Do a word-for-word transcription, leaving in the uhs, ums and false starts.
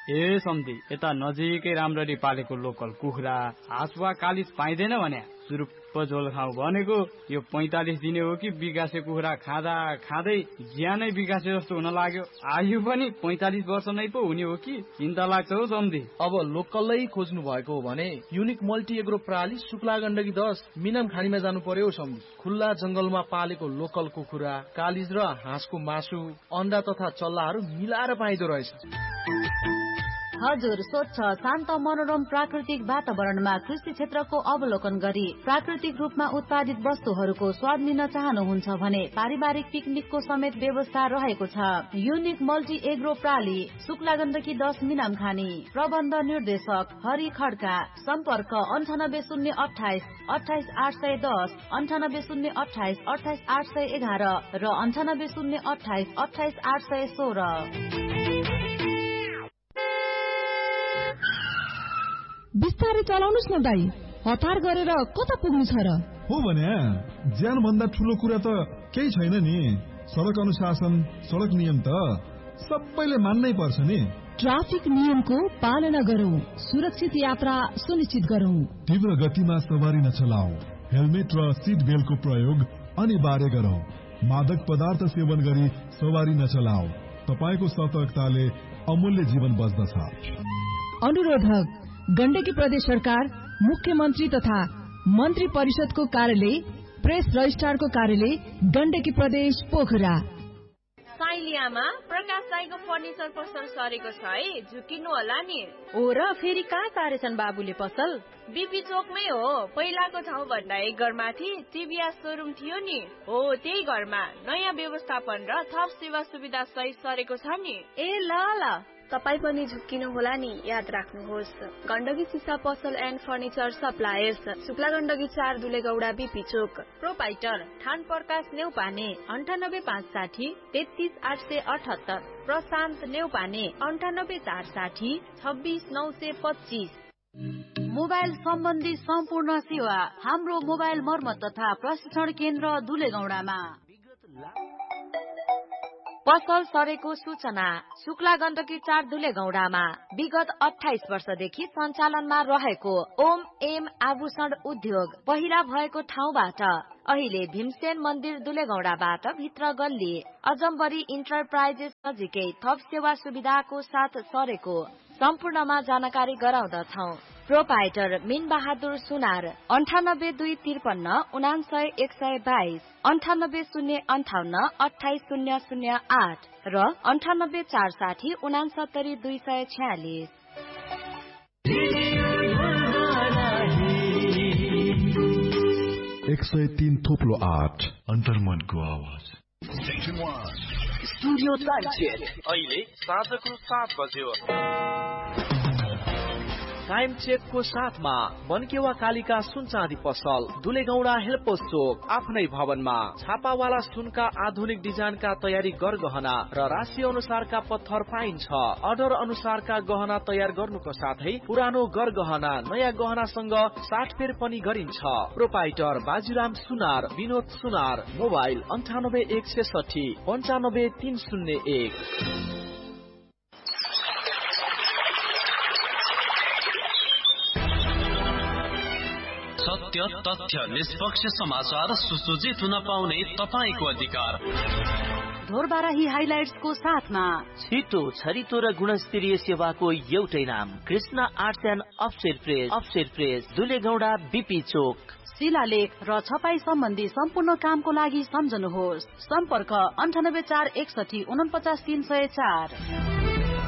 ए सम्धी, यता नजिकै राम्ररी पालेको लोकल कुखुरा हाँस वा कालिज पाइँदैन भने सुरुप्प झोल खाऊ भनेको यो पैंतालिस दिने हो कि विकासे कुखुरा खाँदा खाँदै ज्यानै विकासे जस्तो हुन लाग्यो। आयु पनि पैंतालिस वर्ष नै पो हुने हो कि चिन्ता लाग्छ हौ सम्धी। अब लोकलै खोज्नु भएको हो भने युनिक मल्टी एग्रो प्रणाली शुक्ला गण्डकी दस मिनाम खानीमा जानु पर्यो सम्धी। खुल्ला जंगलमा पालेको लोकल कुखुरा, कालिज र हाँसको मासु, अन्डा तथा चल्लाहरू मिलाएर पाइदो रहेछ। हजुर, स्वच्छ शान्त मनोरम प्राकृतिक वातावरणमा कृषि क्षेत्रको अवलोकन गरी प्राकृतिक रूपमा उत्पादित वस्तुहरूको स्वाद लिन चाहनुहुन्छ भने पारिवारिक पिकनिकको समेत व्यवस्था रहेको छ। Unique multi agro प्राली, Shukla Gandaki दस मिनाम खानी। प्रबन्ध निर्देशक हरि खड्का। सम्पर्क अन्ठानब्बे शून्य अठाइस अठाइस आठ सय दस, अन्ठानब्बे शून्य अठाइस अठाइस आठ सय एघार र अन्ठानब्बे शून्य अठाइस अठाइस आठ सय सोह्र। बिस्तारै चलाउनुस् न दाई, हतार गरेर कता पुग्नु छ र? हो भने ज्यान भन्दा ठुलो कुरा त केही छैन नि। सडक अनुशासन, सडक नियम त सबैले मान्नै पर्छ नि। ट्राफिक नियमको पालना गरौं, सुरक्षित यात्रा सुनिश्चित गरौं। तीव्र गतिमा सवारी नचलाऊ, हेलमेट र सीट बेल्टको प्रयोग अनिवार्य गरौं। मादक पदार्थ सेवन गरी सवारी नचलाऊ, तपाईको सतर्कताले अमूल्य जीवन बच्दछ। अनुरोधक गण्डकी प्रदेश सरकार, मुख्यमन्त्री तथा मन्त्री परिषदको कार्यालय, प्रेस रजिस्ट्रारको कार्यालय, गण्डकी प्रदेश पोखरा। साइलियामा प्रकाश राईको फर्निचर पसल सरेको छ है, झुकिनु होला नि। ओ र फेरि कहाँ सारेछन् बाबुले पसल? बीपी चोकमै हो। पहिलाको ठाउँ भन्दा एक घरमाथि टिभीएस शोरूम थियो नि, हो त्यही घरमा नयाँ व्यवस्थापन र थप सेवा सुविधा सहित सरेको छ नि। ए ल ल, तपाई पनि झुक्किनु होला नि, याद राख्नुहोस्। गण्डकी सिसा पसल and furniture suppliers, Shukla Gandaki चार दुलेगौडा बीपी चोक। प्रोपाइटर ठान प्रकाश नेउपाने अन्ठानब्बे पाँच साठी तेत्तीस आठ सय अठहत्तर। प्रशान्त नेउपाने अन्ठानब्बे चार साठी छब्बीस नौ सय पच्चीस। मोबाइल सम्बन्धी सम्पूर्ण सेवा हाम्रो मोबाइल मर्मत तथा प्रशिक्षण केन्द्र दुलेगौडामा। पसल सरेको सूचना शुक्ला गण्डकी चार दुलेगौडामा विगत अठाइस वर्षदेखि सञ्चालनमा रहेको ओम एम आभूषण उद्योग पहिला भएको ठाउँबाट अहिले भीमसेन मन्दिर दुलेगौडाबाट भित्र गल्ली अजम्बरी इन्टरप्राइजेस नजिकै थप सेवा सुविधाको साथ सरेको सम्पूर्णमा जानकारी गराउँदछौ। प्रोपाइटर मिन बहादुर सुनार अन्ठानब्बे दुई त्रिपन्न उनासय एक सय बाइस, अन्ठानब्बे शून्य अन्ठाउन्न अठाइस शून्य शून्य आठ र अन्ठानब्बे चार साठी उनासत्तरी दुई सय छ्यालिस। एक सय तीन थोप्लो आठ अन्तर्मनको आवाज। स्टुडियो टाइम अहिले साँझको सात बज्यो। टाइम चेकको साथमा बनकेवा कालिका सुन चाँदी पसल दुलेगौडा हेल्पोस चोक आफ्नै भवनमा छापावाला सुनका आधुनिक डिजाइनका तयारी गरगहना र राशि अनुसारका पत्थर पाइन्छ। अर्डर अनुसारका गहना तयार गर्नुको साथै पुरानो गरगहना नयाँ गहनासँग साटफेर पनि गरिन्छ। प्रोपाइटर बाजुराम सुनार, विनोद सुनार। मोबाइल अन्ठानब्बे एक छेसठी पन्चानब्बे तीन शून्य एक। सत्य, तथ्य, निष्पक्ष समाचार सुसज्जित हुन पाउने तपाईको अधिकार। ढोरबाराही हाइलाइट्सको साथमा छिटो, छरितो र गुणस्तरीय सेवाको एउटै नाम Krishna arts and offset press. Offset press दुलेगौडा BP चोक। शिलालेख र छपाई सम्बन्धी सम्पूर्ण कामको लागि सम्झनुहोस्। सम्पर्क अन्ठानब्बे चार एकसठी उनपचास तीन सय चार।